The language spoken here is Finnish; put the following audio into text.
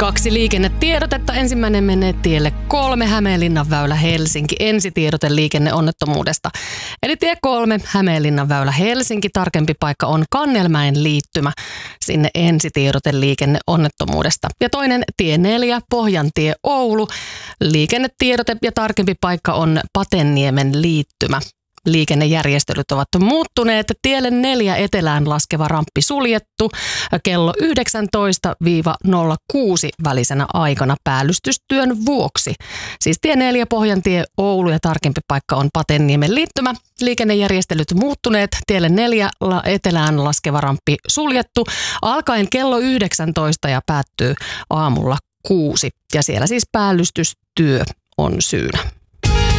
2 liikennetiedotetta. Ensimmäinen menee tielle 3 Hämeenlinnan väylä Helsinki. Ensitiedote liikenneonnettomuudesta. Eli tie 3 Hämeenlinnan väylä Helsinki. Tarkempi paikka on Kannelmäen liittymä. Sinne ensitiedote liikenneonnettomuudesta. Ja toinen tie 4 Pohjantie Oulu. Liikennetiedote ja tarkempi paikka on Patenniemen liittymä. Liikennejärjestelyt ovat muuttuneet. Tielle 4 etelään laskeva ramppi suljettu kello 19-06 välisenä aikana päällystystyön vuoksi. Siis tie 4 Pohjantie Oulu ja tarkempi paikka on Patenniemen liittymä. Liikennejärjestelyt muuttuneet. Tielle 4 etelään laskeva ramppi suljettu alkaen kello 19 ja päättyy aamulla 6. Ja siellä siis päällystystyö on syynä.